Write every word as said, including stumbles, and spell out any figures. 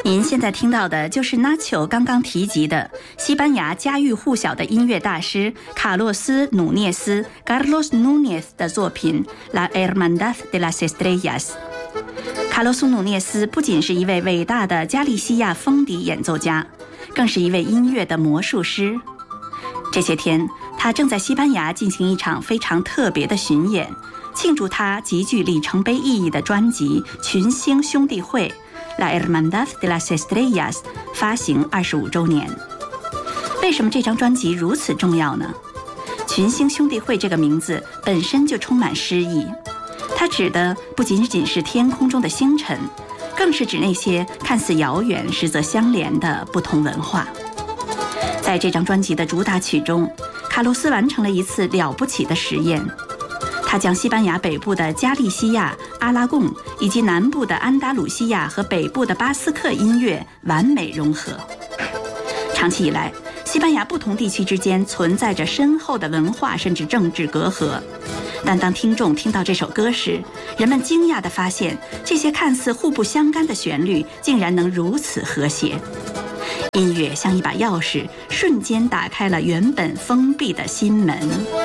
您现在听到的就是纳丘刚刚提及的西班牙家喻户晓的音乐大师卡洛斯·努涅斯 （Carlos Núñez） 的作品《La Hermandad de las Estrellas》。卡洛斯·努涅斯不仅是一位伟大的加利西亚风笛演奏家，更是一位音乐的魔术师。这些天，他正在西班牙进行一场非常特别的巡演，庆祝他极具里程碑意义的专辑《群星兄弟会》La Hermandad de las Estrellas 发行二十五周年。为什么这张专辑如此重要呢？群星兄弟会这个名字本身就充满诗意，它指的不仅仅是天空中的星辰，更是指那些看似遥远实则相连的不同文化。在这张专辑的主打曲中，卡洛斯完成了一次了不起的实验。他将西班牙北部的加利西亚、阿拉贡以及南部的安达鲁西亚和北部的巴斯克音乐完美融合。长期以来，西班牙不同地区之间存在着深厚的文化甚至政治隔阂，但当听众听到这首歌时，人们惊讶地发现，这些看似互不相干的旋律竟然能如此和谐。音乐像一把钥匙，瞬间打开了原本封闭的心门。